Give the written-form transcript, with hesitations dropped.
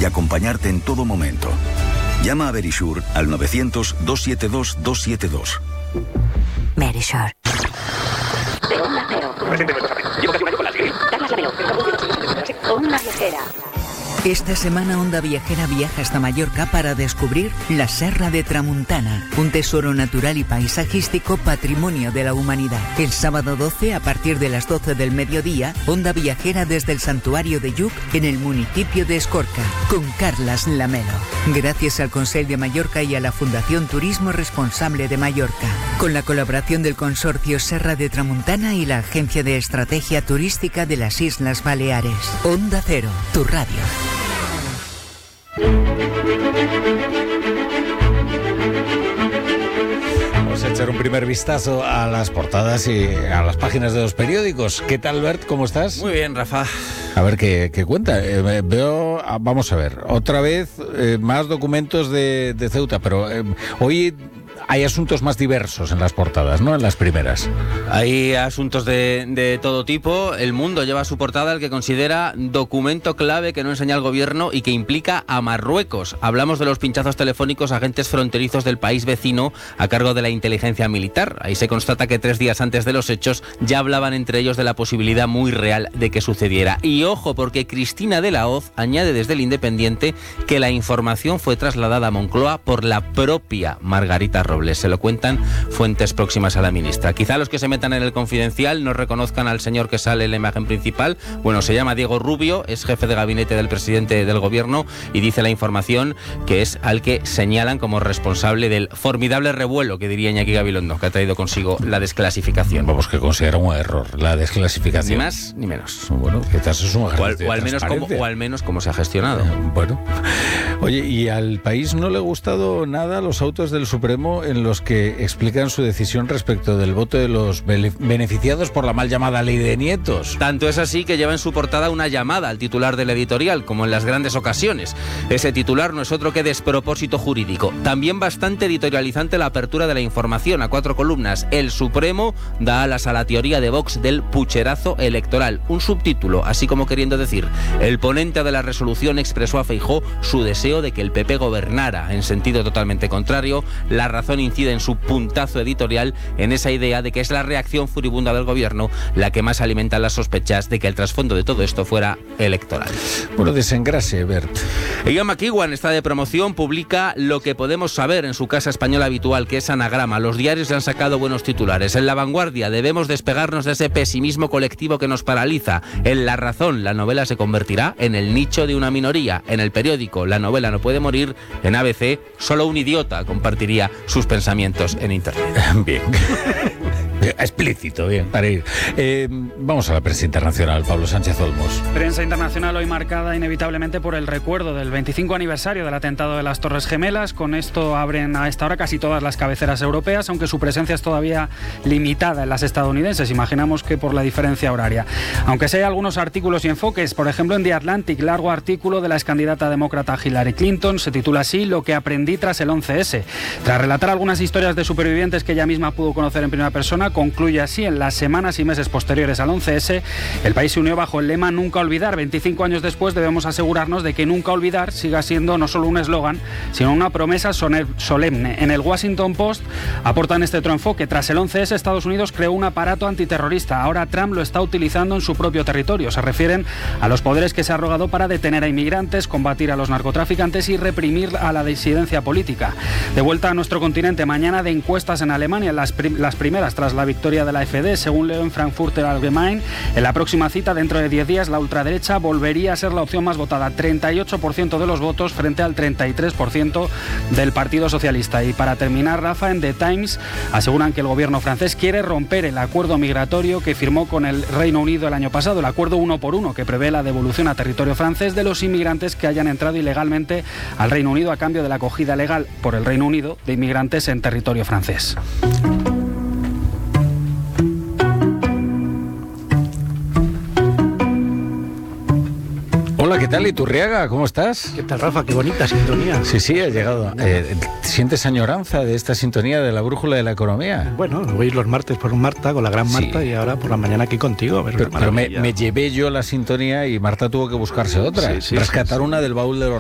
y acompañarte en todo momento. Llama a Verisure al 900-272-272. Verisure. Onda Cero. Llevo casi un año con la Sigrid. Carlas Lamelo. Onda Viajera. Esta semana Onda Viajera viaja hasta Mallorca para descubrir la Serra de Tramuntana, un tesoro natural y paisajístico patrimonio de la humanidad. El sábado 12, a partir de las 12 del mediodía, Onda Viajera desde el Santuario de Lluc, en el municipio de Escorca, con Carlas Lamelo. Gracias al Consell de Mallorca y a la Fundación Turismo Responsable de Mallorca, con la colaboración del Consorcio Serra de Tramuntana y la Agencia de Estrategia Turística de las Islas Baleares. Onda Cero, tu radio. Vamos a echar un primer vistazo a las portadas y a las páginas de los periódicos. ¿Qué tal, Bert? ¿Cómo estás? Muy bien, Rafa. A ver, ¿qué cuenta? Vamos a ver, otra vez más documentos de Ceuta, pero hoy hay asuntos más diversos en las portadas, ¿no? En las primeras. Hay asuntos de todo tipo. El Mundo lleva a su portada el que considera documento clave que no enseña el gobierno y que implica a Marruecos. Hablamos de los pinchazos telefónicos a agentes fronterizos del país vecino a cargo de la inteligencia militar. Ahí se constata que 3 días antes de los hechos ya hablaban entre ellos de la posibilidad muy real de que sucediera. Y ojo, porque Cristina de la Hoz añade desde El Independiente que la información fue trasladada a Moncloa por la propia Margarita Robles. Se lo cuentan fuentes próximas a la ministra. Quizá los que se metan en el Confidencial no reconozcan al señor que sale en la imagen principal. Bueno, se llama Diego Rubio, es jefe de gabinete del presidente del gobierno y dice la información que es al que señalan como responsable del formidable revuelo, que diría Iñaki Gabilondo, que ha traído consigo la desclasificación. Vamos, que considera un error la desclasificación. Ni más ni menos. Bueno, quizás es un ejercicio o al menos cómo se ha gestionado. Bueno. Oye, ¿y al país no le ha gustado nada los autos del Supremo en los que explican su decisión respecto del voto de los beneficiados por la mal llamada ley de nietos? Tanto es así que lleva en su portada una llamada al titular del editorial, como en las grandes ocasiones. Ese titular no es otro que despropósito jurídico. También bastante editorializante la apertura de la información a 4 columnas. El Supremo da alas a la teoría de Vox del pucherazo electoral. Un subtítulo, así como queriendo decir, el ponente de la resolución expresó a Feijóo su deseo de que el PP gobernara. En sentido totalmente contrario, la razón incide en su puntazo editorial en esa idea de que es la reacción furibunda del gobierno la que más alimenta las sospechas de que el trasfondo de todo esto fuera electoral. Bueno, desengrase, Bert. Ian McEwan está de promoción, publica Lo que podemos saber en su casa española habitual, que es Anagrama. Los diarios le han sacado buenos titulares. En La Vanguardia, debemos despegarnos de ese pesimismo colectivo que nos paraliza. En La Razón, la novela se convertirá en el nicho de una minoría. En El Periódico, la novela no puede morir. En ABC, solo un idiota compartiría sus pensamientos en internet. Bien. Explícito, bien, para ir. Vamos a la prensa internacional, Pablo Sánchez Olmos. Prensa internacional hoy marcada inevitablemente por el recuerdo del 25 aniversario del atentado de las Torres Gemelas. Con esto abren a esta hora casi todas las cabeceras europeas, aunque su presencia es todavía limitada en las estadounidenses. Imaginamos que por la diferencia horaria. Aunque sí hay algunos artículos y enfoques, por ejemplo en The Atlantic, largo artículo de la ex candidata demócrata Hillary Clinton, se titula así: Lo que aprendí tras el 11S. Tras relatar algunas historias de supervivientes que ella misma pudo conocer en primera persona, concluye así: en las semanas y meses posteriores al 11S, el país se unió bajo el lema Nunca olvidar. 25 años después debemos asegurarnos de que nunca olvidar siga siendo no solo un eslogan, sino una promesa solemne. En el Washington Post aportan este otro enfoque. Tras el 11S, Estados Unidos creó un aparato antiterrorista. Ahora Trump lo está utilizando en su propio territorio. Se refieren a los poderes que se ha arrogado para detener a inmigrantes, combatir a los narcotraficantes y reprimir a la disidencia política. De vuelta a nuestro continente, mañana de encuestas en Alemania, las primeras tras la victoria de la AfD. Según leo en Frankfurter Allgemeine, en la próxima cita, dentro de 10 días, la ultraderecha volvería a ser la opción más votada. 38% de los votos frente al 33% del Partido Socialista. Y para terminar, Rafa, en The Times aseguran que el gobierno francés quiere romper el acuerdo migratorio que firmó con el Reino Unido el año pasado, el acuerdo 1 por 1, que prevé la devolución a territorio francés de los inmigrantes que hayan entrado ilegalmente al Reino Unido a cambio de la acogida legal por el Reino Unido de inmigrantes en territorio francés. Hola, ¿qué tal, Iturriaga? ¿Cómo estás? ¿Qué tal, Rafa? Qué bonita sintonía. Sí, ha llegado. ¿Sientes añoranza de esta sintonía de la brújula de la economía? Bueno, voy los martes por Marta, con la gran Marta, sí. Y ahora por la mañana aquí contigo. Pero me llevé yo la sintonía y Marta tuvo que buscarse otra. Sí, rescatar una del baúl de los